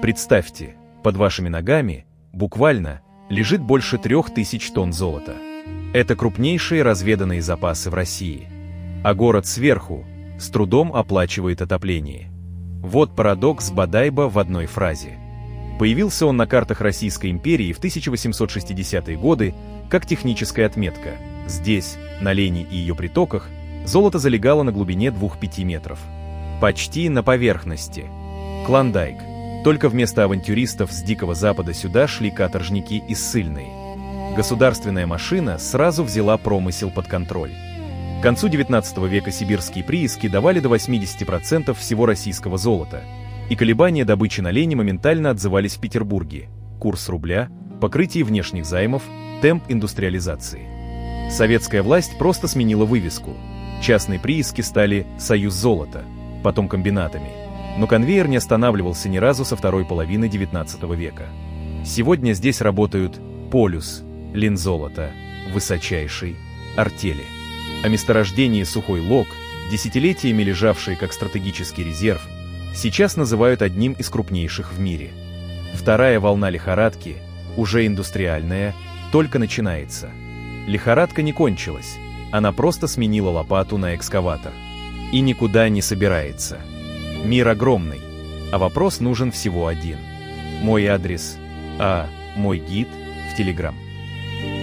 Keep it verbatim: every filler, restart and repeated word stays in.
Представьте, под вашими ногами, буквально, лежит больше трех тысяч тонн золота. Это крупнейшие разведанные запасы в России. А город сверху с трудом оплачивает отопление. Вот парадокс Бодайбо в одной фразе. Появился он на картах Российской империи в тысяча восемьсот шестидесятые годы как техническая отметка. Здесь, на Лени и ее притоках, золото залегало на глубине двух-пяти метров. Почти на поверхности. Клондайк. Только вместо авантюристов с Дикого Запада сюда шли каторжники и ссыльные. Государственная машина сразу взяла промысел под контроль. К концу девятнадцатого века сибирские прииски давали до восьмидесяти процентов всего российского золота, и колебания добычи на Лени моментально отзывались в Петербурге. Курс рубля, покрытие внешних займов, темп индустриализации. Советская власть просто сменила вывеску. Частные прииски стали «Союз золота», потом комбинатами. Но конвейер не останавливался ни разу со второй половины девятнадцатого века. Сегодня здесь работают Полюс, Лензолото, Высочайший, Артели. О месторождении Сухой Лог, десятилетиями лежавшие как стратегический резерв, сейчас называют одним из крупнейших в мире. Вторая волна лихорадки, уже индустриальная, только начинается. Лихорадка не кончилась, она просто сменила лопату на экскаватор. И никуда не собирается. Мир огромный, а вопрос нужен всего один. Мой адрес, а мой гид в Телеграм.